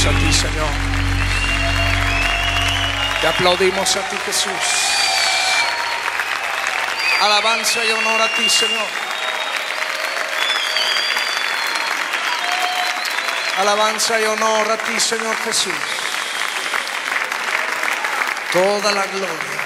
aplaudimos a ti, Señor. Te aplaudimos a ti, Jesús. Alabanza y honor a ti, Señor. Alabanza y honor a ti, Señor Jesús. Toda la gloria.